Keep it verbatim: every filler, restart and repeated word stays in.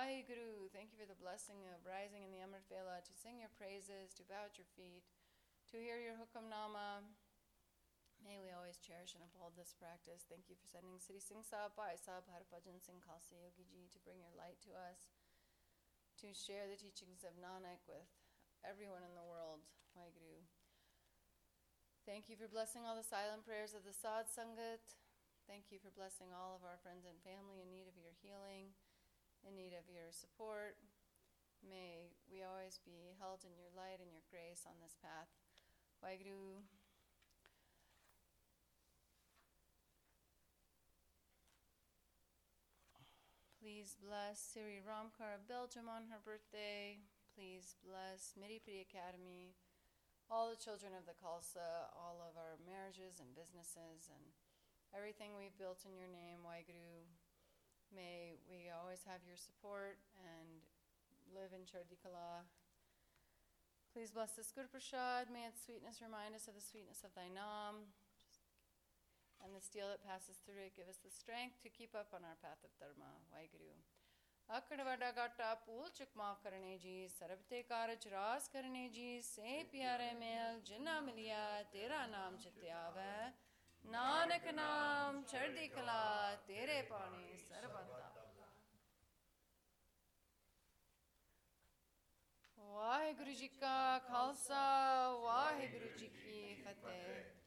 Waheguru, thank you for the blessing of rising in the Amrit Vela to sing your praises, to bow at your feet, to hear your Hukamnama. May we always cherish and uphold this practice. Thank you for sending Sri Singh Sahib, Bhai Sahib, Harbhajan Singh Khalsa Yogi Ji to bring your light to us, to share the teachings of Nanak with everyone in the world. Waheguru. Thank you for blessing all the silent prayers of the Sadh Sangat. Thank you for blessing all of our friends and family in need of your healing, in need of your support. May we always be held in your light and your grace on this path. Waheguru. Please bless Siri Ramkar of Belgium on her birthday. Please bless Miripuri Academy, all the children of the Khalsa, all of our marriages and businesses, and everything we've built in your name, Waheguru. May we always have your support and live in Chardi Kala. Please bless this Guru Prasad. May its sweetness remind us of the sweetness of thy Nam. And the steel that passes through it give us the strength to keep up on our path of Dharma. Waheguru. Akad vada gata pool chuk maaf karne ji, sarabte karaj ras karne ji, se pyare mel jinna miliya, tera naam chite aave. Nanak naam chardi kala, tere paani sarabanta. Waheguru ji ka khalsa, Waheguru ji ki fateh.